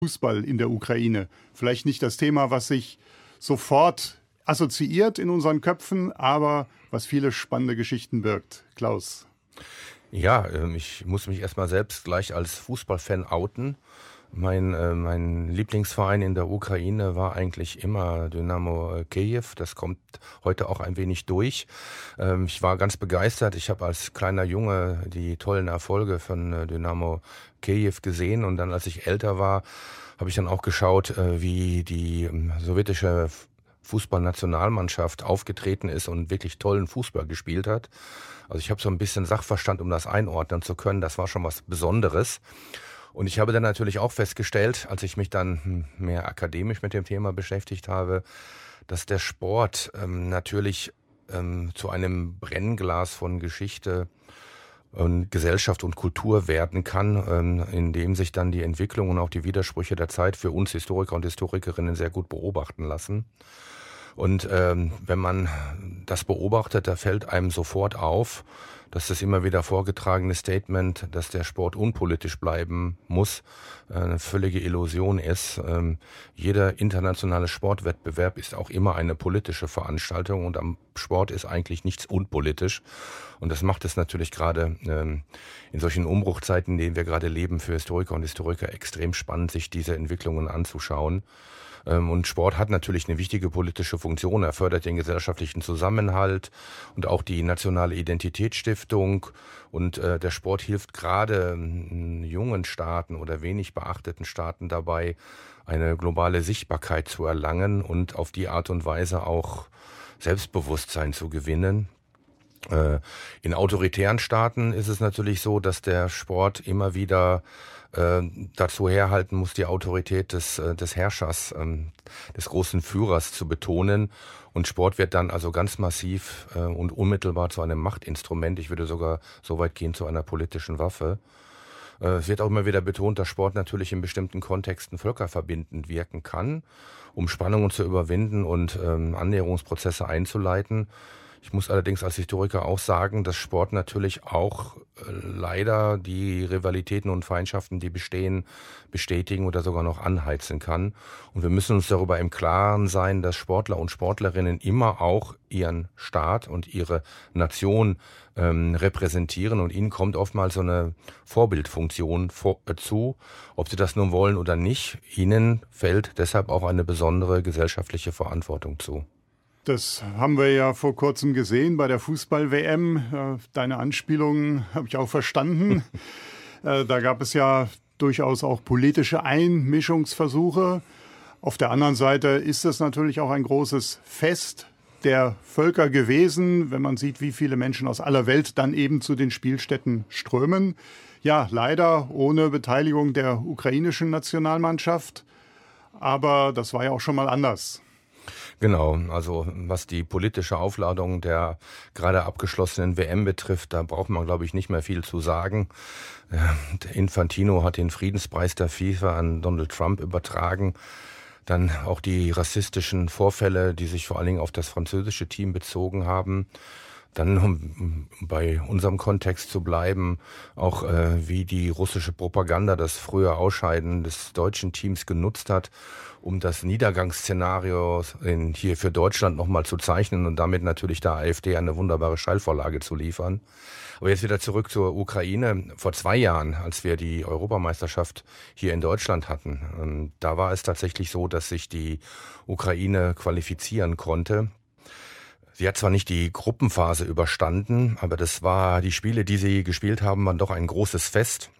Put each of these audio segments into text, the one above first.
Fußball in der Ukraine. Vielleicht nicht das Thema, was sich sofort assoziiert in unseren Köpfen, aber was viele spannende Geschichten birgt. Klaus. Ja, ich muss mich erstmal selbst gleich als Fußballfan outen. Mein Lieblingsverein in der Ukraine war eigentlich immer Dynamo Kiew. Das kommt heute auch ein wenig durch. Ich war ganz begeistert. Ich habe als kleiner Junge die tollen Erfolge von Dynamo Kiew gesehen. Und dann, als ich älter war, habe ich dann auch geschaut, wie die sowjetische Fußballnationalmannschaft aufgetreten ist und wirklich tollen Fußball gespielt hat. Also ich habe so ein bisschen Sachverstand, um das einordnen zu können. Das war schon was Besonderes. Und ich habe dann natürlich auch festgestellt, als ich mich dann mehr akademisch mit dem Thema beschäftigt habe, dass der Sport natürlich zu einem Brennglas von Geschichte und Gesellschaft und Kultur werden kann, in dem sich dann die Entwicklung und auch die Widersprüche der Zeit für uns Historiker und Historikerinnen sehr gut beobachten lassen. Und wenn man das beobachtet, da fällt einem sofort auf, dass das immer wieder vorgetragene Statement, dass der Sport unpolitisch bleiben muss, eine völlige Illusion ist. Jeder internationale Sportwettbewerb ist auch immer eine politische Veranstaltung und am Sport ist eigentlich nichts unpolitisch. Und das macht es natürlich gerade in solchen Umbruchzeiten, in denen wir gerade leben, für Historiker und Historiker extrem spannend, sich diese Entwicklungen anzuschauen. Und Sport hat natürlich eine wichtige politische Funktion. Er fördert den gesellschaftlichen Zusammenhalt und auch die nationale Identitätsstiftung. Und der Sport hilft gerade jungen Staaten oder wenig beachteten Staaten dabei, eine globale Sichtbarkeit zu erlangen und auf die Art und Weise auch Selbstbewusstsein zu gewinnen. In autoritären Staaten ist es natürlich so, dass der Sport immer wieder dazu herhalten muss, die Autorität des Herrschers, des großen Führers zu betonen. Und Sport wird dann also ganz massiv und unmittelbar zu einem Machtinstrument. Ich würde sogar so weit gehen, zu einer politischen Waffe. Es wird auch immer wieder betont, dass Sport natürlich in bestimmten Kontexten völkerverbindend wirken kann, um Spannungen zu überwinden und Annäherungsprozesse einzuleiten. Ich muss allerdings als Historiker auch sagen, dass Sport natürlich auch leider die Rivalitäten und Feindschaften, die bestehen, bestätigen oder sogar noch anheizen kann. Und wir müssen uns darüber im Klaren sein, dass Sportler und Sportlerinnen immer auch ihren Staat und ihre Nation repräsentieren. Und ihnen kommt oftmals so eine Vorbildfunktion zu, ob sie das nun wollen oder nicht. Ihnen fällt deshalb auch eine besondere gesellschaftliche Verantwortung zu. Das haben wir ja vor kurzem gesehen bei der Fußball-WM. Deine Anspielungen habe ich auch verstanden. Da gab es ja durchaus auch politische Einmischungsversuche. Auf der anderen Seite ist es natürlich auch ein großes Fest der Völker gewesen, wenn man sieht, wie viele Menschen aus aller Welt dann eben zu den Spielstätten strömen. Ja, leider ohne Beteiligung der ukrainischen Nationalmannschaft. Aber das war ja auch schon mal anders. Genau, also was die politische Aufladung der gerade abgeschlossenen WM betrifft, da braucht man, glaube ich, nicht mehr viel zu sagen. Infantino hat den Friedenspreis der FIFA an Donald Trump übertragen. Dann auch die rassistischen Vorfälle, die sich vor allen Dingen auf das französische Team bezogen haben. Dann, um bei unserem Kontext zu bleiben, auch wie die russische Propaganda das frühe Ausscheiden des deutschen Teams genutzt hat, um das Niedergangsszenario hier für Deutschland nochmal zu zeichnen und damit natürlich der AfD eine wunderbare Steilvorlage zu liefern. Aber jetzt wieder zurück zur Ukraine. Vor 2 Jahren, als wir die Europameisterschaft hier in Deutschland hatten, da war es tatsächlich so, dass sich die Ukraine qualifizieren konnte. Sie hat zwar nicht die Gruppenphase überstanden, aber die Spiele, die sie gespielt haben, waren doch ein großes Fest,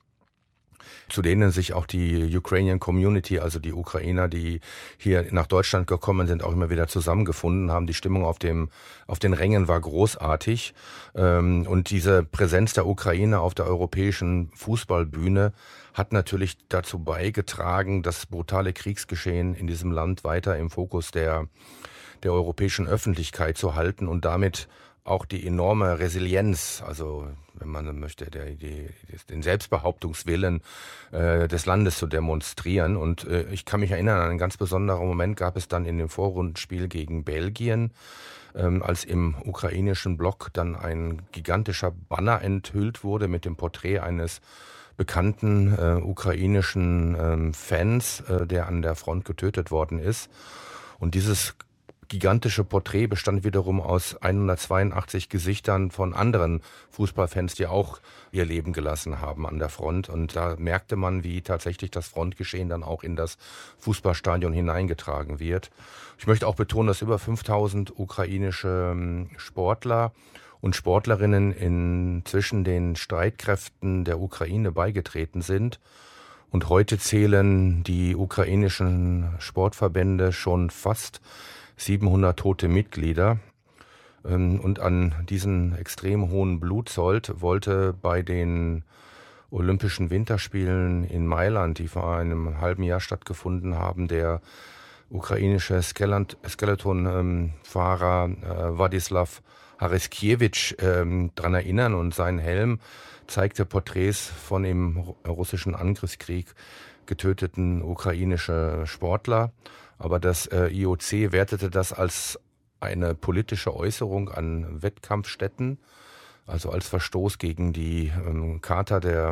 zu denen sich auch die Ukrainian Community, also die Ukrainer, die hier nach Deutschland gekommen sind, auch immer wieder zusammengefunden haben. Die Stimmung auf den Rängen war großartig. Und diese Präsenz der Ukrainer auf der europäischen Fußballbühne hat natürlich dazu beigetragen, das brutale Kriegsgeschehen in diesem Land weiter im Fokus der europäischen Öffentlichkeit zu halten und damit auch die enorme Resilienz, also wenn man möchte, den Selbstbehauptungswillen des Landes zu demonstrieren. Und ich kann mich erinnern, an einen ganz besonderen Moment gab es dann in dem Vorrundenspiel gegen Belgien, als im ukrainischen Block dann ein gigantischer Banner enthüllt wurde mit dem Porträt eines bekannten ukrainischen Fans, der an der Front getötet worden ist. Und dieses gigantische Porträt bestand wiederum aus 182 Gesichtern von anderen Fußballfans, die auch ihr Leben gelassen haben an der Front. Und da merkte man, wie tatsächlich das Frontgeschehen dann auch in das Fußballstadion hineingetragen wird. Ich möchte auch betonen, dass über 5000 ukrainische Sportler und Sportlerinnen zwischen den Streitkräften der Ukraine beigetreten sind. Und heute zählen die ukrainischen Sportverbände schon fast 700 tote Mitglieder. Und an diesen extrem hohen Blutsold wollte bei den Olympischen Winterspielen in Mailand, die vor einem halben Jahr stattgefunden haben, der ukrainische Skeletonfahrer Władysław Hareskiewicz daran erinnern, und sein Helm zeigte Porträts von im russischen Angriffskrieg getöteten ukrainische Sportler. Aber das IOC wertete das als eine politische Äußerung an Wettkampfstätten, also als Verstoß gegen die Charta der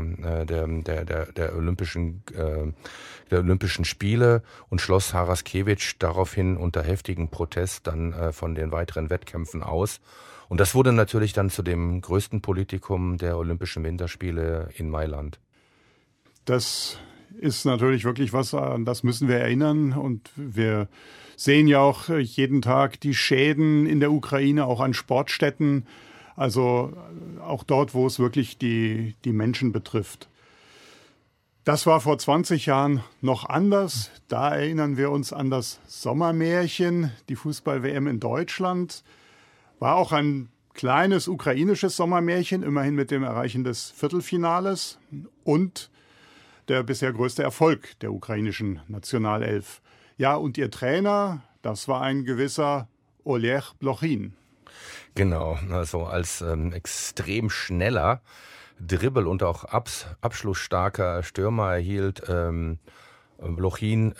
Olympischen Spiele, und schloss Hareskiewicz daraufhin unter heftigen Protest dann von den weiteren Wettkämpfen aus. Und das wurde natürlich dann zu dem größten Politikum der Olympischen Winterspiele in Mailand. Das ist natürlich wirklich was, an das müssen wir erinnern. Und wir sehen ja auch jeden Tag die Schäden in der Ukraine, auch an Sportstätten. Also auch dort, wo es wirklich die Menschen betrifft. Das war vor 20 Jahren noch anders. Da erinnern wir uns an das Sommermärchen, die Fußball-WM in Deutschland. War auch ein kleines ukrainisches Sommermärchen, immerhin mit dem Erreichen des Viertelfinales und der bisher größte Erfolg der ukrainischen Nationalelf. Ja, und ihr Trainer, das war ein gewisser Oleg Blochin. Genau, also als extrem schneller Dribbel- und auch abschlussstarker Stürmer erhielt Blochin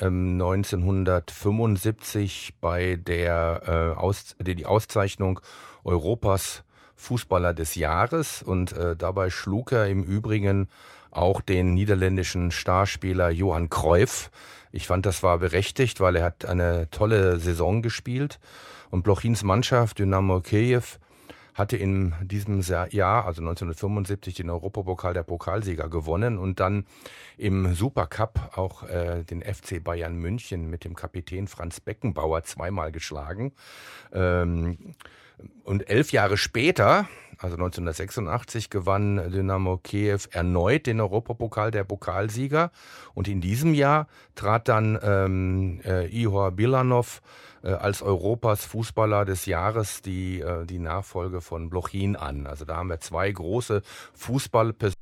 1975 bei die Auszeichnung Europas Fußballer des Jahres, und dabei schlug er im Übrigen auch den niederländischen Starspieler Johan Cruyff. Ich fand, das war berechtigt, weil er hat eine tolle Saison gespielt, und Blochins Mannschaft Dynamo Kiew hatte in diesem Jahr, also 1975, den Europapokal der Pokalsieger gewonnen und dann im Supercup auch den FC Bayern München mit dem Kapitän Franz Beckenbauer zweimal geschlagen. Und 11 Jahre später, also 1986, gewann Dynamo Kiew erneut den Europapokal der Pokalsieger. Und in diesem Jahr trat dann Ihor Bilanov als Europas Fußballer des Jahres die Nachfolge von Blochin an. Also da haben wir zwei große Fußballpersönlichkeiten